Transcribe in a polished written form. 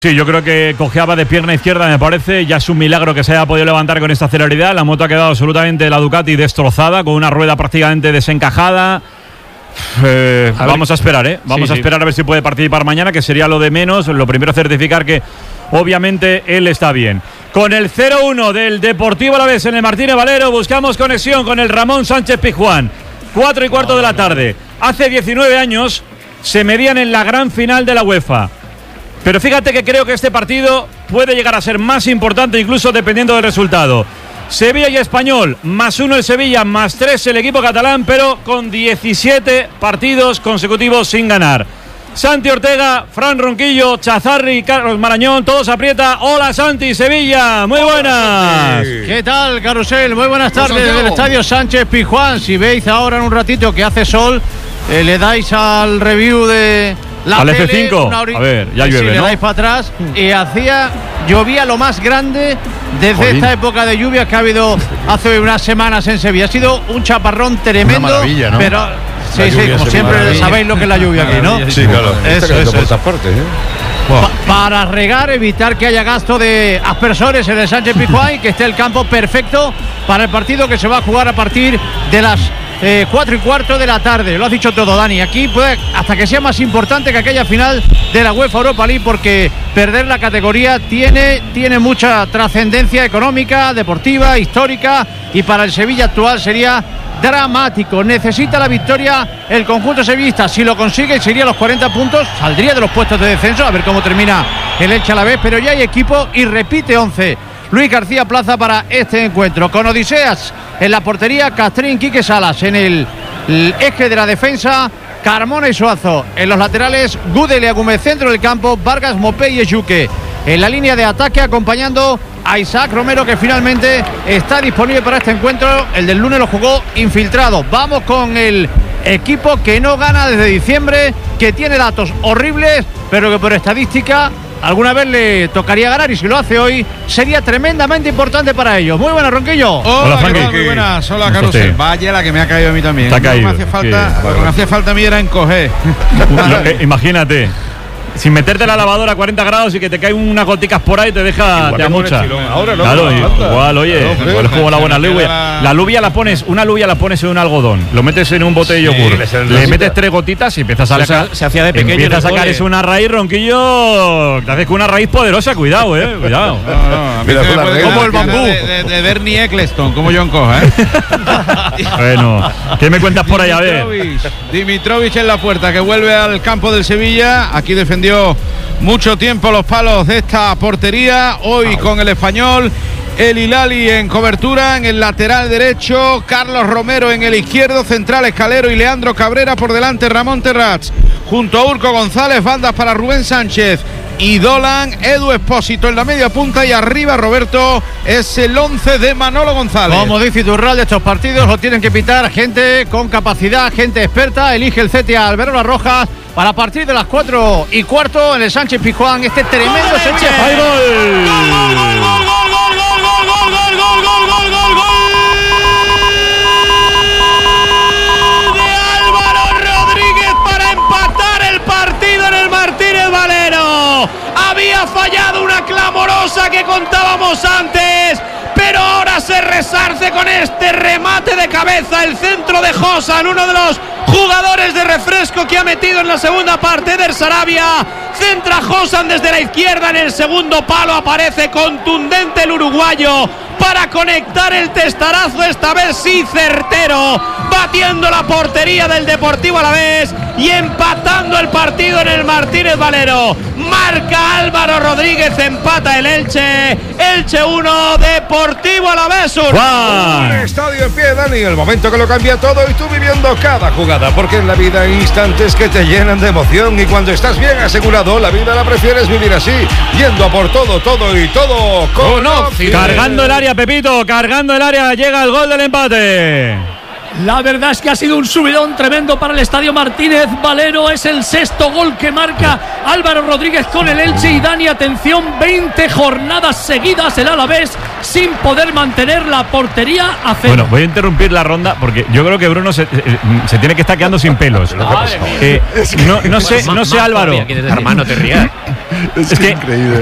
Sí, yo creo que cojeaba de pierna izquierda, me parece. Ya es un milagro que se haya podido levantar con esta celeridad. La moto ha quedado absolutamente, la Ducati, destrozada, con una rueda prácticamente desencajada. Vamos a esperar, ¿eh? Vamos a esperar a ver si puede participar mañana, que sería lo de menos. Lo primero, certificar que obviamente él está bien. Con el 0-1 del Deportivo Alavés en el Martínez Valero, buscamos conexión con el Ramón Sánchez Pizjuán. 4:15 de la tarde. Hace 19 años se medían en la gran final de la UEFA. Pero fíjate que creo que este partido puede llegar a ser más importante, incluso dependiendo del resultado. Sevilla y Español, +1 el Sevilla, +3 el equipo catalán, pero con 17 partidos consecutivos sin ganar. Santi Ortega, Fran Ronquillo, Chazarri, Carlos Marañón, todos aprieta. Hola Santi, Sevilla, muy buenas. ¿Qué tal, Carusel? Muy buenas tardes desde el Estadio Sánchez Pizjuán. Si veis ahora en un ratito que hace sol, le dais al review de la al tele, F5, a ver, ya llueve, le ¿no? dais para atrás y llovía lo más grande desde esta época de lluvias que ha habido hace unas semanas en Sevilla. Ha sido un chaparrón tremendo, una maravilla, ¿no? Pero sí, como siempre sabéis lo que es la lluvia aquí, ¿no? Sí, claro. Eso. Por todas partes, Para regar, evitar que haya gasto de aspersores en el Sánchez Pizjuán y que esté el campo perfecto para el partido que se va a jugar a partir de las 4:15 de la tarde. Lo has dicho todo, Dani. Aquí puede hasta que sea más importante que aquella final de la UEFA Europa League, porque perder la categoría tiene mucha trascendencia económica, deportiva, histórica, y para el Sevilla actual sería dramático. Necesita la victoria el conjunto sevillista. Si lo consigue, sería los 40 puntos, saldría de los puestos de descenso. A ver cómo termina el Elche Alavés, pero ya hay equipo y repite 11 Luis García Plaza para este encuentro, con Odiseas en la portería, Castrín, Quique Salas en el eje de la defensa, Carmona y Suazo en los laterales, Gudel y Agúmez centro del campo, Vargas, Mopé y Echuque en la línea de ataque, acompañando a Isaac Romero, que finalmente está disponible para este encuentro. El del lunes lo jugó infiltrado. Vamos con el equipo que no gana desde diciembre, que tiene datos horribles, pero que por estadística alguna vez le tocaría ganar, y si lo hace hoy sería tremendamente importante para ellos. Muy buenas, Ronquillo. Hola, Frankie. Muy buenas. Hola, Carusel. Vaya la que me ha caído a mí también. Te ha caído. Lo que me hacía falta a mí era encoger. Imagínate, sin meterte la lavadora a 40 grados y que te caen unas goticas por ahí, te deja te mucha. Ahora no. Claro, igual, oye, igual es como la buena lluvia. La lluvia una lluvia la pones en un algodón, lo metes en un bote de yogur, le metes 3 gotitas y empiezas a sacar. Se hacía de pequeño. Empieza a sacar eso una raíz, Ronquillo. Te haces con una raíz poderosa, cuidado, cuidado. Como el bambú de Bernie Eccleston, como John Coja, Bueno, ¿qué me cuentas por ahí? A ver. Dimitrovic en la puerta, que vuelve al campo del Sevilla. Aquí defendió mucho tiempo los palos de esta portería. Hoy con el Español, el Hilali en cobertura en el lateral derecho, Carlos Romero en el izquierdo, central Escalero y Leandro Cabrera por delante, Ramón Terrats junto a Urco González, bandas para Rubén Sánchez y Dolan, Edu Espósito en la media punta, y arriba Roberto es el 11 de Manolo González. Como dice Iturralde, estos partidos lo tienen que pitar gente con capacidad, gente experta. Elige el CTA Alberola Rojas para partir de las 4:15 en el Sánchez Pizjuán. Este tremendo Sevilla. ¡Hay gol! De Álvaro Rodríguez para empatar el partido en el Martínez Valero. Había fallado una clamorosa que contábamos antes, pero ahora se resarce con este remate de cabeza. El centro de Josan, uno de los jugadores de refresco que ha metido en la segunda parte. Eder Sarabia centra Josan desde la izquierda, en el segundo palo aparece contundente el uruguayo para conectar el testarazo, esta vez sí certero, batiendo la portería del Deportivo Alavés y empatando el partido en el Martínez Valero. Marca Álvaro Rodríguez, empata el Elche. Elche 1, Deportivo Alavés 1. Un estadio en pie, Dani, el momento que lo cambia todo, y tú viviendo cada jugada, porque en la vida hay instantes que te llenan de emoción, y cuando estás bien asegurado, la vida la prefieres vivir así, yendo a por todo y todo con Occident. Cargando el área, Pepito, cargando el área, llega el gol del empate. La verdad es que ha sido un subidón tremendo para el Estadio Martínez Valero. Es el 6º gol que marca Álvaro Rodríguez con el Elche. Y Dani, atención, 20 jornadas seguidas el Alavés sin poder mantener la portería a cero. Bueno, voy a interrumpir la ronda porque yo creo que Bruno se tiene que estar quedando sin pelos. No sé, Álvaro. Hermano, te rías. Es que increíble.